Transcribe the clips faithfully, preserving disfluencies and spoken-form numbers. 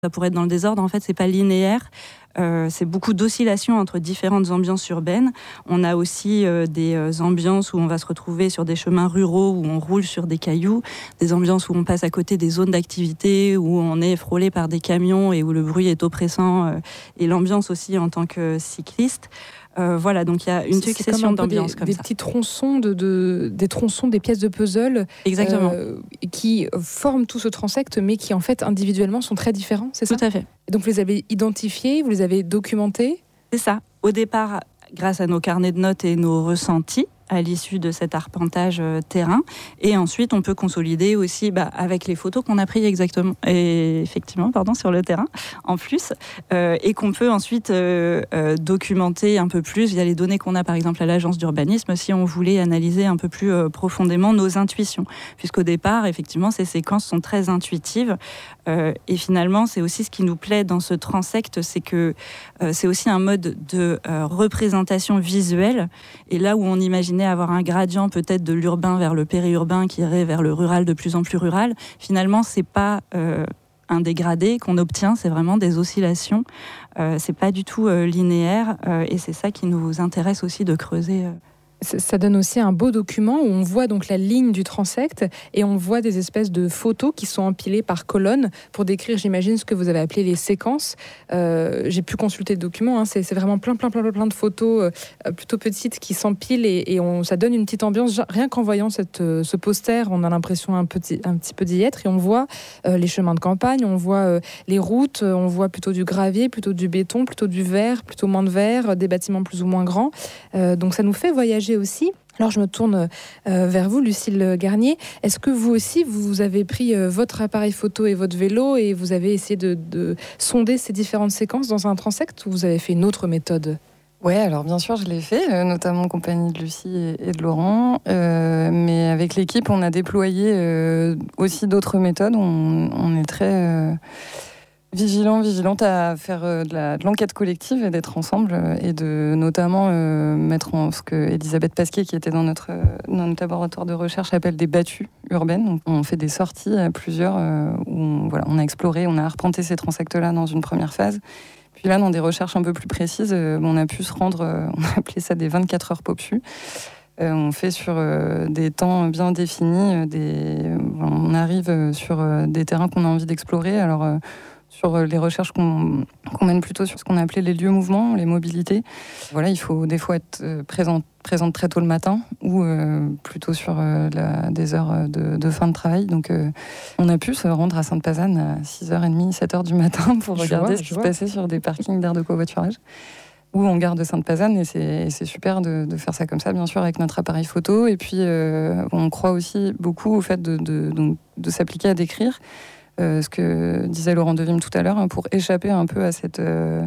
Ça pourrait être dans le désordre, en fait, c'est pas linéaire. Euh, c'est beaucoup d'oscillations entre différentes ambiances urbaines. On a aussi euh, des euh, ambiances où on va se retrouver sur des chemins ruraux, où on roule sur des cailloux, des ambiances où on passe à côté des zones d'activité, où on est frôlé par des camions et où le bruit est oppressant, euh, et l'ambiance aussi en tant que cycliste. Euh, voilà, donc il y a une c'est, succession c'est d'ambiances des, comme des ça. petits tronçons de, de, des tronçons, des pièces de puzzle. Exactement. Euh, qui forment tout ce transect, mais qui en fait individuellement sont très différents, c'est ça ? Tout à fait. Et donc vous les avez identifiés, vous les avez documentés ? C'est ça. Au départ, grâce à nos carnets de notes et nos ressentis, à l'issue de cet arpentage euh, terrain. Et ensuite, on peut consolider aussi bah, avec les photos qu'on a prises exactement, et effectivement, pardon, sur le terrain, en plus, euh, et qu'on peut ensuite euh, euh, documenter un peu plus via les données qu'on a, par exemple, à l'agence d'urbanisme, si on voulait analyser un peu plus euh, profondément nos intuitions. Puisqu'au départ, effectivement, ces séquences sont très intuitives. Euh, et finalement, c'est aussi ce qui nous plaît dans ce transect, c'est que euh, c'est aussi un mode de euh, représentation visuelle. Et là où on imaginait avoir un gradient peut-être de l'urbain vers le périurbain qui irait vers le rural de plus en plus rural, finalement c'est pas euh, un dégradé qu'on obtient, c'est vraiment des oscillations, euh, c'est pas du tout euh, linéaire, euh, et c'est ça qui nous intéresse aussi de creuser. euh. Ça donne aussi un beau document où on voit donc la ligne du transect et on voit des espèces de photos qui sont empilées par colonnes pour décrire, j'imagine, ce que vous avez appelé les séquences. Euh, j'ai pu consulter le document, hein, c'est, c'est vraiment plein, plein, plein, plein de photos euh, plutôt petites qui s'empilent et, et on, ça donne une petite ambiance. Rien qu'en voyant cette, euh, ce poster, on a l'impression un, petit, un petit peu d'y être et on voit euh, les chemins de campagne, on voit euh, les routes, on voit plutôt du gravier, plutôt du béton, plutôt du verre, plutôt moins de verre, des bâtiments plus ou moins grands. Euh, donc ça nous fait voyager aussi. Alors je me tourne euh, vers vous, Lucille Garnier. Est-ce que vous aussi, vous avez pris euh, votre appareil photo et votre vélo et vous avez essayé de, de sonder ces différentes séquences dans un transect ou vous avez fait une autre méthode ? Ouais, alors bien sûr, je l'ai fait, euh, notamment en compagnie de Lucie et, et de Laurent. Euh, mais avec l'équipe, on a déployé euh, aussi d'autres méthodes. On, on est très... Euh, Vigilant, vigilante à faire euh, de, la, de l'enquête collective et d'être ensemble euh, et de notamment euh, mettre en ce que Elisabeth Pasquier, qui était dans notre, euh, dans notre laboratoire de recherche, appelle des battues urbaines. Donc, on fait des sorties à plusieurs euh, où on, voilà, on a exploré, on a arpenté ces transects-là dans une première phase. Puis là, dans des recherches un peu plus précises, euh, on a pu se rendre, euh, on a appelé ça des vingt-quatre heures POPSU. Euh, on fait sur euh, des temps bien définis, euh, des, euh, on arrive sur euh, des terrains qu'on a envie d'explorer. Alors, euh, sur les recherches qu'on, qu'on mène plutôt sur ce qu'on a appelé les lieux-mouvements, les mobilités. Voilà, il faut des fois être présent, présente très tôt le matin ou euh, plutôt sur euh, la, des heures de, de fin de travail. Donc, euh, on a pu se rendre à Sainte-Pazanne à six heures trente, sept heures du matin pour je regarder vois, ce qui se passait sur des parkings d'aires de covoiturage ou en gare de Sainte-Pazanne. Et c'est, et c'est super de, de faire ça comme ça, bien sûr, avec notre appareil photo. Et puis, euh, on croit aussi beaucoup au fait de, de, de, de s'appliquer à décrire. Euh, ce que disait Laurent Devim tout à l'heure, hein, pour échapper un peu à, cette, euh,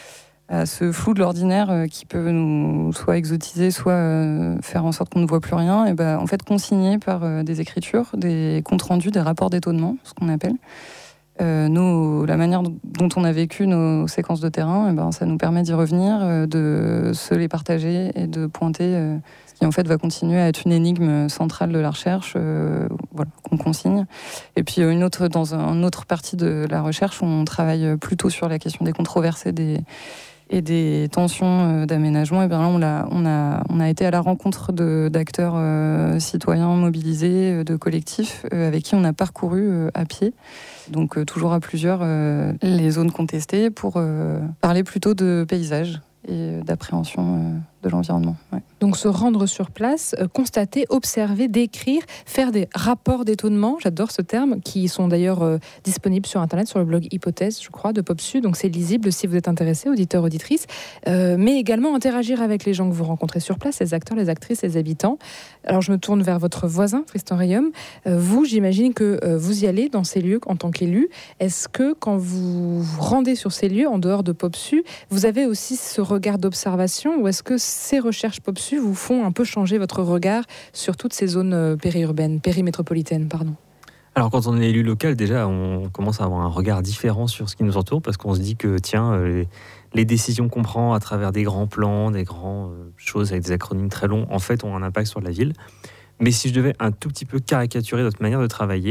à ce flou de l'ordinaire euh, qui peut nous soit exotiser, soit euh, faire en sorte qu'on ne voit plus rien, et ben, en fait consigner par euh, des écritures, des comptes rendus, des rapports d'étonnement, ce qu'on appelle. Euh, nos, la manière dont on a vécu nos séquences de terrain, et ben, ça nous permet d'y revenir, euh, de se les partager et de pointer euh, ce qui en fait va continuer à être une énigme centrale de la recherche, euh, voilà, qu'on consigne. Et puis une autre, dans une autre partie de la recherche, on travaille plutôt sur la question des controverses et des, et des tensions d'aménagement. Et bien là, on a, on a, on a été à la rencontre de, d'acteurs euh, citoyens mobilisés, de collectifs, euh, avec qui on a parcouru euh, à pied. Donc euh, toujours à plusieurs, euh, les zones contestées pour euh, parler plutôt de paysage et d'appréhension euh, de l'environnement. Ouais. Donc se rendre sur place, euh, constater, observer, décrire, faire des rapports d'étonnement, j'adore ce terme, qui sont d'ailleurs euh, disponibles sur Internet, sur le blog Hypothèse, je crois, de POPSU, donc c'est lisible si vous êtes intéressé, auditeurs, auditrices, euh, mais également interagir avec les gens que vous rencontrez sur place, les acteurs, les actrices, les habitants. Alors je me tourne vers votre voisin, Tristan Rayum. Euh, vous, j'imagine que euh, vous y allez dans ces lieux en tant qu'élu. Est-ce que quand vous vous rendez sur ces lieux, en dehors de POPSU, vous avez aussi ce regard d'observation, ou est-ce que ces recherches POPSU vous font un peu changer votre regard sur toutes ces zones périurbaines, périmétropolitaines, pardon? Alors quand on est élu local, déjà, on commence à avoir un regard différent sur ce qui nous entoure, parce qu'on se dit que, tiens, les, les décisions qu'on prend à travers des grands plans, des grandes choses avec des acronymes très longs, en fait, ont un impact sur la ville. Mais si je devais un tout petit peu caricaturer notre manière de travailler,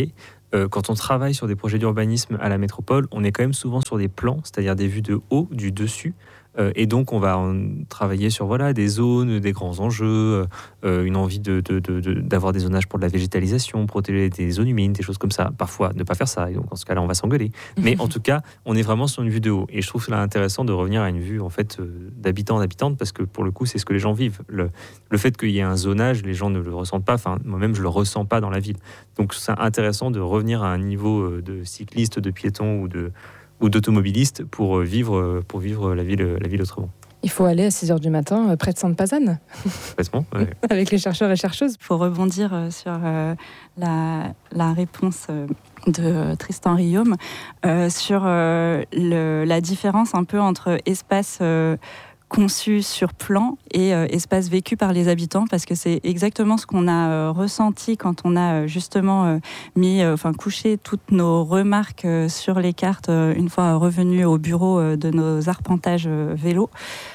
euh, quand on travaille sur des projets d'urbanisme à la métropole, on est quand même souvent sur des plans, c'est-à-dire des vues de haut, du dessus. Euh, et donc, on va en travailler sur voilà, des zones, des grands enjeux, euh, une envie de, de, de, de, d'avoir des zonages pour de la végétalisation, protéger des zones humides, des choses comme ça. Parfois, ne pas faire ça, et donc dans ce cas-là, on va s'engueuler. Mais en tout cas, on est vraiment sur une vue de haut. Et je trouve cela intéressant de revenir à une vue en fait, euh, d'habitants, d'habitantes, parce que pour le coup, c'est ce que les gens vivent. Le, le fait qu'il y ait un zonage, les gens ne le ressentent pas. Enfin, moi-même, je le ressens pas dans la ville. Donc, c'est intéressant de revenir à un niveau de cycliste, de piéton ou de ou d'automobilistes pour vivre, pour vivre la ville, la ville autrement. Il faut aller à six heures du matin près de Sainte-Pazanne. Complètement, ouais. Avec les chercheurs et chercheuses. Il faut rebondir sur euh, la, la réponse euh, de Tristan Riaume euh, sur euh, le, la différence un peu entre espace euh, conçu sur plan et euh, espace vécu par les habitants, parce que c'est exactement ce qu'on a euh, ressenti quand on a euh, justement euh, mis, euh, enfin couché toutes nos remarques euh, sur les cartes euh, une fois revenus au bureau euh, de nos arpentages euh, vélo.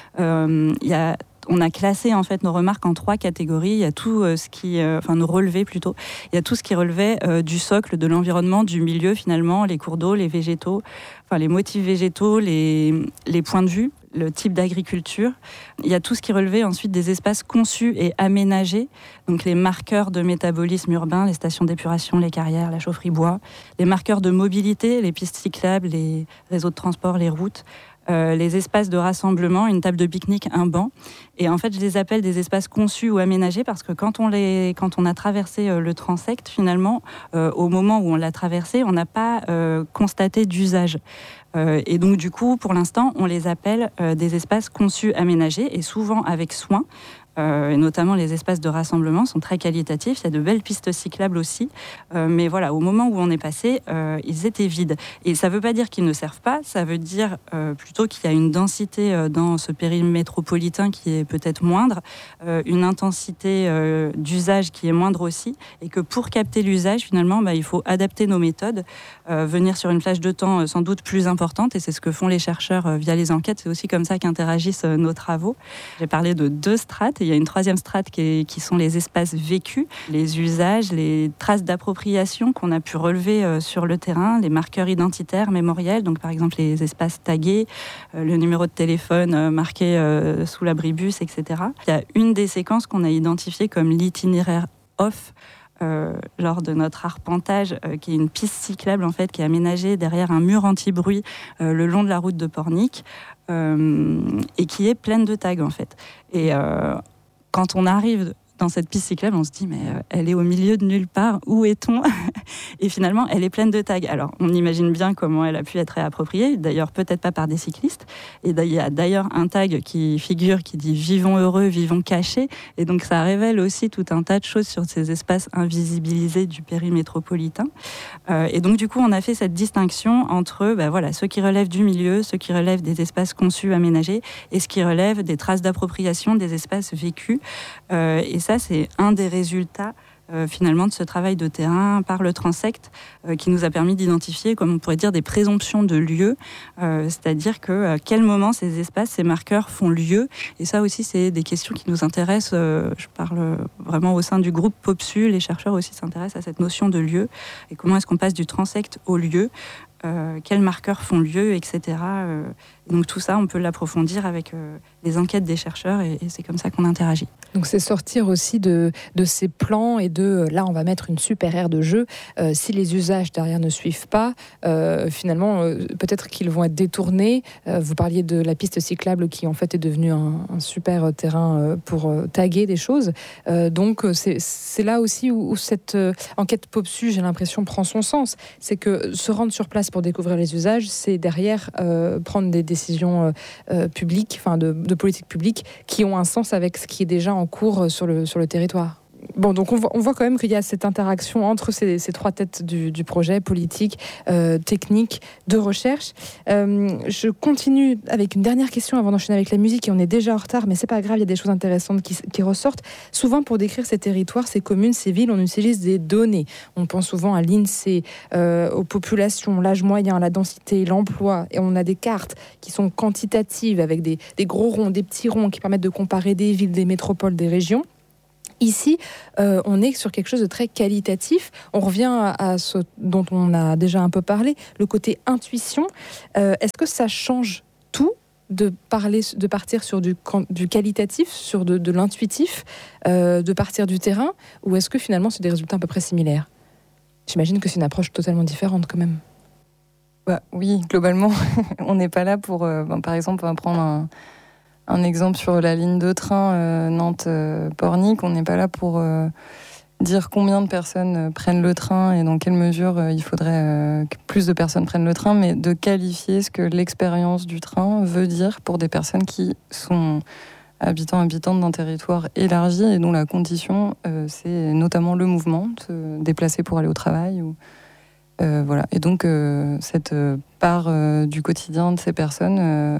Euh, y a On a classé en fait nos remarques en trois catégories. Il y a tout euh, ce qui, euh, enfin nos relevés plutôt. Il y a tout ce qui relevait euh, du socle, de l'environnement, du milieu finalement, les cours d'eau, les végétaux, enfin les motifs végétaux, les les points de vue, le type d'agriculture. Il y a tout ce qui relevait ensuite des espaces conçus et aménagés, donc les marqueurs de métabolisme urbain, les stations d'épuration, les carrières, la chaufferie bois, les marqueurs de mobilité, les pistes cyclables, les réseaux de transport, les routes. Euh, les espaces de rassemblement, une table de pique-nique, un banc. Et en fait, je les appelle des espaces conçus ou aménagés parce que quand on, les, quand on a traversé euh, le transect, finalement, euh, au moment où on l'a traversé, on n'a pas euh, constaté d'usage. Euh, et donc, du coup, pour l'instant, on les appelle euh, des espaces conçus, aménagés, et souvent avec soin. Euh, et notamment les espaces de rassemblement sont très qualitatifs, il y a de belles pistes cyclables aussi, euh, mais voilà, au moment où on est passé, euh, ils étaient vides. Et ça ne veut pas dire qu'ils ne servent pas, ça veut dire euh, plutôt qu'il y a une densité euh, dans ce périmètre métropolitain qui est peut-être moindre, euh, une intensité euh, d'usage qui est moindre aussi, et que pour capter l'usage, finalement, bah, il faut adapter nos méthodes, euh, venir sur une plage de temps euh, sans doute plus importante, et c'est ce que font les chercheurs euh, via les enquêtes, c'est aussi comme ça qu'interagissent euh, nos travaux. J'ai parlé de deux strates, et il y a une troisième strate qui, est, qui sont les espaces vécus, les usages, les traces d'appropriation qu'on a pu relever euh, sur le terrain, les marqueurs identitaires, mémoriels, donc par exemple les espaces tagués, euh, le numéro de téléphone euh, marqué euh, sous l'abribus, et cetera. Il y a une des séquences qu'on a identifiée comme l'itinéraire off, Euh, lors de notre arpentage, euh, qui est une piste cyclable en fait, qui est aménagée derrière un mur anti-bruit euh, le long de la route de Pornic, euh, et qui est pleine de tags en fait. Et euh, quand on arrive dans cette piste cyclable, on se dit mais euh, elle est au milieu de nulle part, où est-on? Et finalement, elle est pleine de tags. Alors, on imagine bien comment elle a pu être réappropriée, d'ailleurs peut-être pas par des cyclistes. Et il y a d'ailleurs un tag qui figure, qui dit « Vivons heureux, vivons cachés ». Et donc, ça révèle aussi tout un tas de choses sur ces espaces invisibilisés du périmètre métropolitain. Euh, et donc, du coup, on a fait cette distinction entre ben, voilà, ceux qui relèvent du milieu, ceux qui relèvent des espaces conçus, aménagés, et ce qui relève des traces d'appropriation des espaces vécus. Euh, et ça, c'est un des résultats euh, finalement de ce travail de terrain par le transect euh, qui nous a permis d'identifier, comme on pourrait dire, des présomptions de lieu, euh, c'est-à-dire que à quel moment ces espaces, ces marqueurs font lieu. Et ça aussi, c'est des questions qui nous intéressent. Euh, je parle vraiment au sein du groupe POPSU, les chercheurs aussi s'intéressent à cette notion de lieu et comment est-ce qu'on passe du transect au lieu. Euh, quels marqueurs font lieu, et cetera. Euh, donc tout ça, on peut l'approfondir avec euh, les enquêtes des chercheurs et, et c'est comme ça qu'on interagit. Donc c'est sortir aussi de, de ces plans et de là on va mettre une super aire de jeu. Euh, si les usages derrière ne suivent pas, euh, finalement euh, peut-être qu'ils vont être détournés. Euh, vous parliez de la piste cyclable qui en fait est devenue un, un super terrain euh, pour euh, taguer des choses. Euh, donc c'est, c'est là aussi où, où cette euh, enquête POPSU, j'ai l'impression, prend son sens. C'est que se rendre sur place pour découvrir les usages, c'est derrière euh, prendre des décisions euh, euh, publiques, enfin de, de politique publique, qui ont un sens avec ce qui est déjà en cours sur le, sur le territoire. Bon, donc on voit, on voit quand même qu'il y a cette interaction entre ces, ces trois têtes du, du projet, politique, euh, technique, de recherche. Euh, je continue avec une dernière question avant d'enchaîner avec la musique, et on est déjà en retard, mais c'est pas grave, il y a des choses intéressantes qui, qui ressortent. Souvent, pour décrire ces territoires, ces communes, ces villes, on utilise des données. On pense souvent à l'INSEE, euh, aux populations, l'âge moyen, la densité, l'emploi, et on a des cartes qui sont quantitatives, avec des, des gros ronds, des petits ronds, qui permettent de comparer des villes, des métropoles, des régions. Ici, euh, on est sur quelque chose de très qualitatif. On revient à, à ce dont on a déjà un peu parlé, le côté intuition. Euh, est-ce que ça change tout de, parler, de partir sur du, du qualitatif, sur de, de l'intuitif, euh, de partir du terrain, ou est-ce que finalement c'est des résultats à peu près similaires ? J'imagine que c'est une approche totalement différente quand même. Bah, oui, globalement, on n'est pas là pour... Euh, ben, par exemple, on va prendre un, un exemple sur la ligne de train euh, Nantes-Pornic. On n'est pas là pour euh, dire combien de personnes euh, prennent le train et dans quelle mesure euh, il faudrait euh, que plus de personnes prennent le train, mais de qualifier ce que l'expérience du train veut dire pour des personnes qui sont habitants, habitantes d'un territoire élargi et dont la condition, euh, c'est notamment le mouvement, se déplacer pour aller au travail ou... Euh, voilà. Et donc, euh, cette part euh, du quotidien de ces personnes euh,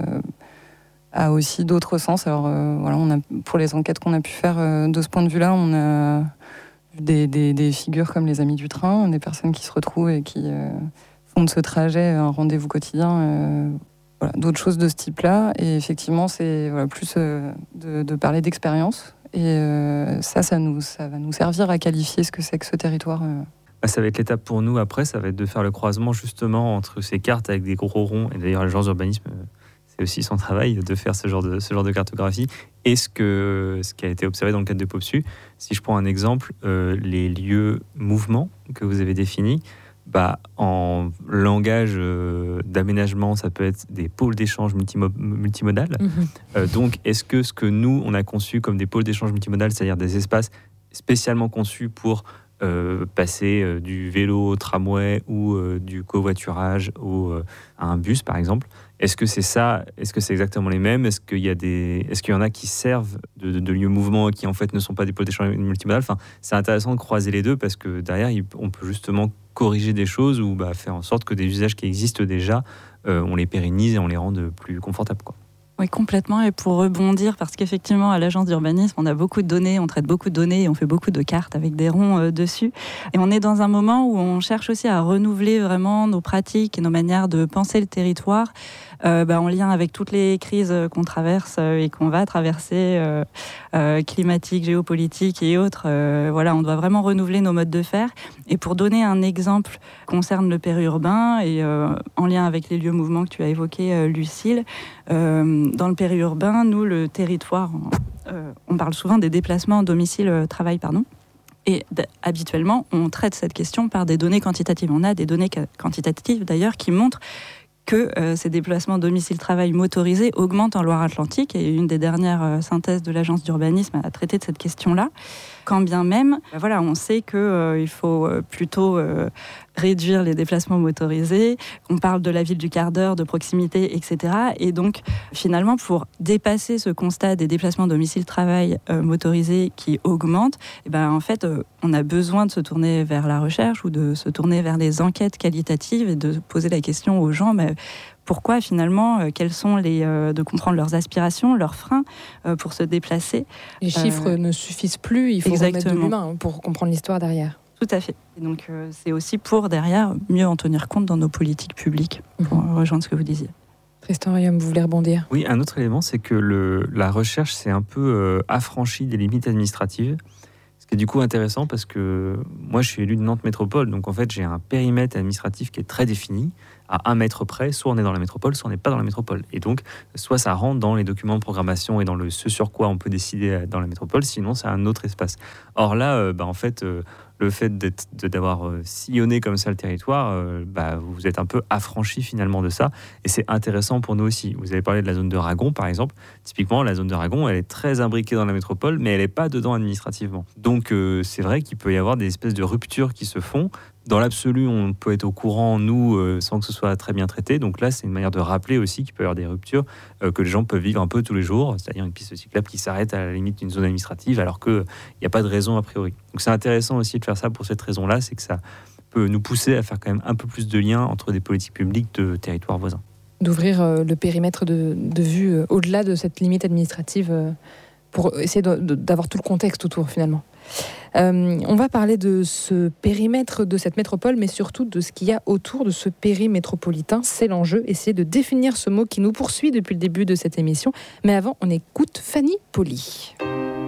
a aussi d'autres sens. Alors, euh, voilà, on a, pour les enquêtes qu'on a pu faire euh, de ce point de vue-là, on a des, des, des figures comme les Amis du Train, des personnes qui se retrouvent et qui euh, font de ce trajet un rendez-vous quotidien. Euh, voilà, d'autres choses de ce type-là. Et effectivement, c'est voilà, plus euh, de, de parler d'expérience. Et euh, ça, ça, nous, ça va nous servir à qualifier ce que c'est que ce territoire. Euh, Ça va être l'étape pour nous après, ça va être de faire le croisement justement entre ces cartes avec des gros ronds, et d'ailleurs l'agence d'urbanisme, c'est aussi son travail de faire ce genre de, ce genre de cartographie, et ce, que, ce qui a été observé dans le cadre de POPSU. Si je prends un exemple, euh, les lieux mouvements que vous avez définis, bah, en langage euh, d'aménagement, ça peut être des pôles d'échange multimo- multimodales. Mmh. Euh, donc est-ce que ce que nous, on a conçu comme des pôles d'échange multimodales, c'est-à-dire des espaces spécialement conçus pour Euh, passer euh, du vélo au tramway ou euh, du covoiturage au, euh, à un bus par exemple. Est-ce que c'est ça ? Est-ce que c'est exactement les mêmes ? Est-ce qu'il y a des, est-ce qu'il y en a qui servent de, de, de lieux mouvement qui en fait ne sont pas des pôles d'échange multimodal ? Enfin, c'est intéressant de croiser les deux parce que derrière on peut justement corriger des choses ou bah, faire en sorte que des usages qui existent déjà, euh, on les pérennise et on les rende plus confortables, quoi. Oui, complètement. Et pour rebondir, parce qu'effectivement, à l'agence d'urbanisme, on a beaucoup de données, on traite beaucoup de données et on fait beaucoup de cartes avec des ronds euh, dessus. Et on est dans un moment où on cherche aussi à renouveler vraiment nos pratiques et nos manières de penser le territoire, euh, bah, en lien avec toutes les crises qu'on traverse et qu'on va traverser, euh, euh, climatiques, géopolitiques et autres. Euh, voilà, on doit vraiment renouveler nos modes de faire. Et pour donner un exemple concerne le périurbain et euh, en lien avec les lieux mouvements que tu as évoqués, euh, Lucille, euh, dans le périurbain, nous, le territoire, euh, on parle souvent des déplacements domicile-travail, pardon. Et d- habituellement, on traite cette question par des données quantitatives. On a des données ca- quantitatives, d'ailleurs, qui montrent que euh, ces déplacements domicile-travail motorisés augmentent en Loire-Atlantique. Et une des dernières euh, synthèses de l'agence d'urbanisme a traité de cette question-là. Quand bien même, ben voilà, on sait qu'il euh, faut euh, plutôt euh, réduire les déplacements motorisés. On parle de la ville du quart d'heure, de proximité, et cetera. Et donc, finalement, pour dépasser ce constat des déplacements domicile-travail euh, motorisés qui augmentent, et ben, en fait, euh, on a besoin de se tourner vers la recherche ou de se tourner vers les enquêtes qualitatives et de poser la question aux gens, ben, pourquoi finalement, euh, quels sont les, euh, de comprendre leurs aspirations, leurs freins euh, pour se déplacer. Les chiffres euh, ne suffisent plus, il faut remettre de l'humain pour comprendre l'histoire derrière. Tout à fait. Et donc euh, c'est aussi pour derrière mieux en tenir compte dans nos politiques publiques, pour mmh. rejoindre ce que vous disiez. Tristan Riom, vous voulez rebondir ? Oui, un autre élément, c'est que le, la recherche s'est un peu euh, affranchie des limites administratives. Ce qui est du coup intéressant parce que moi je suis élu de Nantes Métropole, donc en fait j'ai un périmètre administratif qui est très défini, à un mètre près, soit on est dans la métropole, soit on n'est pas dans la métropole. Et donc, soit ça rentre dans les documents de programmation et dans le ce sur quoi on peut décider dans la métropole, sinon c'est un autre espace. Or là, euh, bah, en fait, euh, le fait d'être, de, d'avoir euh, sillonné comme ça le territoire, euh, bah, vous êtes un peu affranchi finalement de ça. Et c'est intéressant pour nous aussi. Vous avez parlé de la zone de Ragon, par exemple. Typiquement, la zone de Ragon, elle est très imbriquée dans la métropole, mais elle n'est pas dedans administrativement. Donc, euh, c'est vrai qu'il peut y avoir des espèces de ruptures qui se font. Dans l'absolu, on peut être au courant, nous, euh, sans que ce soit très bien traité. Donc là, c'est une manière de rappeler aussi qu'il peut y avoir des ruptures euh, que les gens peuvent vivre un peu tous les jours, c'est-à-dire une piste cyclable qui s'arrête à la limite d'une zone administrative alors qu'il n'y a pas de raison a priori. Donc c'est intéressant aussi de faire ça pour cette raison-là, c'est que ça peut nous pousser à faire quand même un peu plus de liens entre des politiques publiques de territoires voisins. D'ouvrir euh, le périmètre de, de vue euh, au-delà de cette limite administrative euh, pour essayer de, de, d'avoir tout le contexte autour finalement. Euh, on va parler de ce périmètre de cette métropole, mais surtout de ce qu'il y a autour de ce périmétropolitain. C'est l'enjeu, essayer de définir ce mot qui nous poursuit depuis le début de cette émission. Mais avant, on écoute Fanny Poli.